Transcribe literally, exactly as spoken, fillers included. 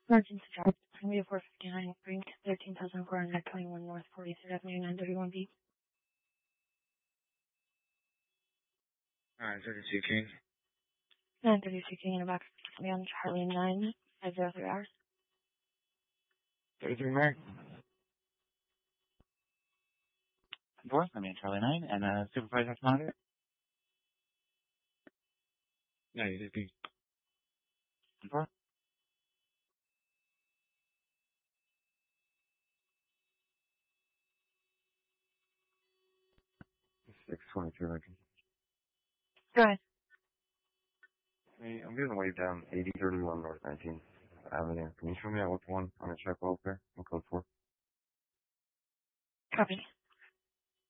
Emergency drive. Columbia four fifty-nine, Brink, thirteen thousand four hundred twenty-one North forty-third Avenue, nine thirty-one B. nine thirty-two King. nine thirty-two King in the back. Me on Charlie nine five zero three hours. thirty-three Merrick. Four, I'm in Charlie nine, and uh, supervisor monitor. ninety-two King. Four. six twenty-two Lincoln. Go ahead. Hey, I'm getting waved down eighty thirty-one North nineteenth Avenue. Can you show me out which one on the check welfare? On code four. Copy.